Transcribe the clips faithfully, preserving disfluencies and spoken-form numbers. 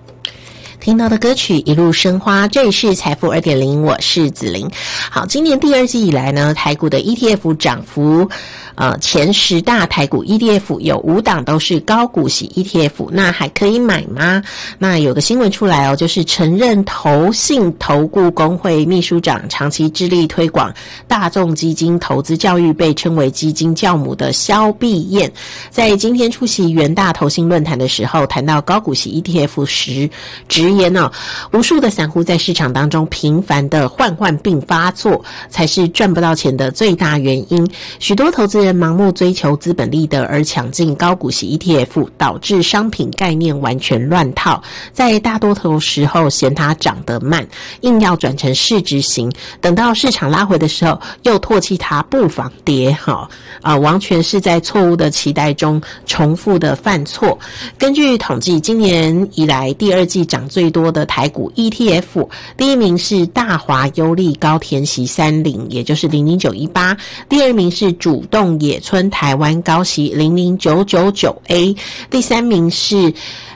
听到的歌曲一路生花，这里是财富 二点零， 我是子玲。好，今年第二季以来呢，台股的 E T F 涨幅呃前十大台股 E T F 有五档都是高股息 E T F， 那还可以买吗？那有个新闻出来哦，就是承认投信投顾公会秘书长长期致力推广大众基金投资教育，被称为基金教母的萧碧燕，在今天出席元大投信论坛的时候，谈到高股息 E T F 时直言哦，无数的散户在市场当中频繁的患患病发作，才是赚不到钱的最大原因。许多投资人盲目追求资本利得而抢进高股息 E T F， 导致商品概念完全乱套，在大多头时候嫌它涨得慢，硬要转成市值型，等到市场拉回的时候又唾弃它不妨跌，哈啊，完全是在错误的期待中重复的犯错。根据统计，今年以来第二季涨最多的台股 E T F， 第一名是大华优利高填息三十，也就是零零九一八，第二名是主动野村台湾高息零零九九九 A， 第三名是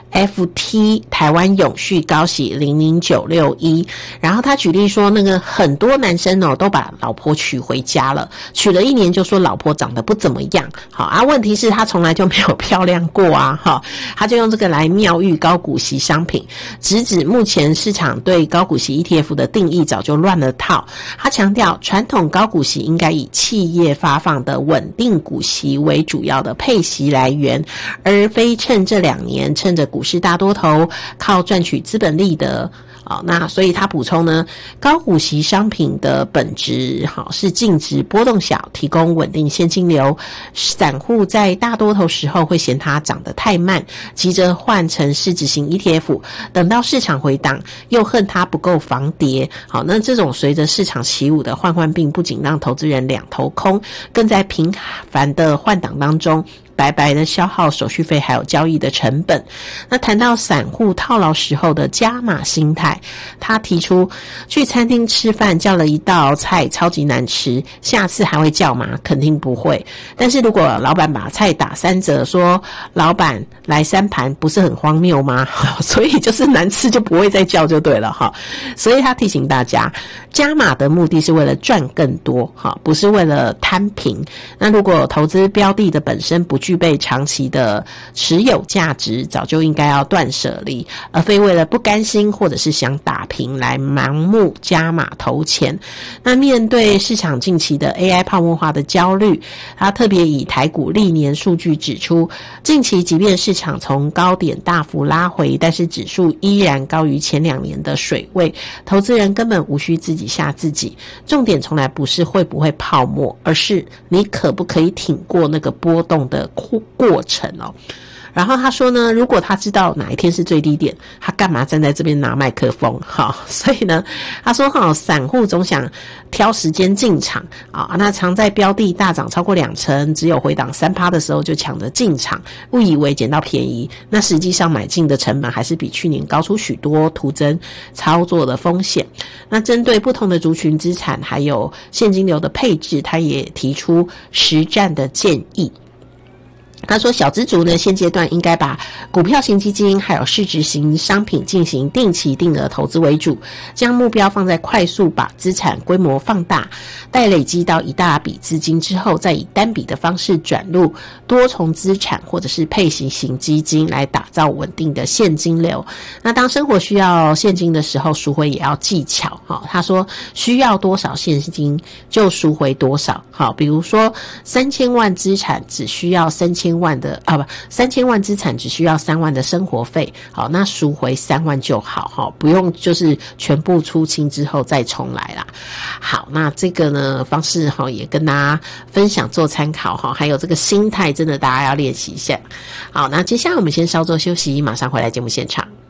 F T 台湾永续高息零零九六一，然后他举例说，那个很多男生哦都把老婆娶回家了，娶了一年就说老婆长得不怎么样，好啊，问题是他从来就没有漂亮过啊，哈，他就用这个来妙喻高股息商品，直指目前市场对高股息 E T F 的定义早就乱了套。他强调，传统高股息应该以企业发放的稳定股息为主要的配息来源，而非趁这两年趁着股是大多头靠赚取资本利得。好，那所以他补充呢，高股息商品的本质好是净值波动小，提供稳定现金流。散户在大多头时候会嫌它涨得太慢，急着换成市值型 E T F， 等到市场回档又恨它不够防跌。好，那这种随着市场起舞的换换病，不仅让投资人两头空，更在频繁的换挡当中白白的消耗手续费还有交易的成本。那谈到散户套牢时候的加码心态，他提出去餐厅吃饭叫了一道菜超级难吃，下次还会叫吗？肯定不会。但是如果老板把菜打三折，说老板来三盘，不是很荒谬吗？所以就是难吃就不会再叫就对了哈。所以他提醒大家，加码的目的是为了赚更多哈，不是为了摊平。那如果投资标的的本身不具备长期的持有价值，早就应该要断舍离，而非为了不甘心或者是想打平来盲目加码投钱。那面对市场近期的 A I 泡沫化的焦虑，他特别以台股历年数据指出，近期即便市场从高点大幅拉回，但是指数依然高于前两年的水位，投资人根本无需自己吓自己。重点从来不是会不会泡沫，而是你可不可以挺过那个波动的过程哦。然后他说呢，如果他知道哪一天是最低点，他干嘛站在这边拿麦克风？好，所以呢，他说哈，散户总想挑时间进场啊，那常在标的大涨超过两成，只有回档三趴的时候就抢着进场，误以为捡到便宜，那实际上买进的成本还是比去年高出许多，徒增操作的风险。那针对不同的族群资产还有现金流的配置，他也提出实战的建议。他说，小资族呢，现阶段应该把股票型基金还有市值型商品进行定期定额投资为主，将目标放在快速把资产规模放大，待累积到一大笔资金之后，再以单笔的方式转入多重资产或者是配息型基金来打造稳定的现金流。那当生活需要现金的时候，赎回也要技巧。好，他说需要多少现金就赎回多少。好，比如说三千万资产只需要三千万的啊不，三千万资产只需要三万的生活费，好，那赎回三万就好，哈，不用就是全部出清之后再重来啦。好，那这个呢方式哈也跟大家分享做参考哈，还有这个心态真的大家要练习一下。好，那接下来我们先稍作休息，马上回来节目现场。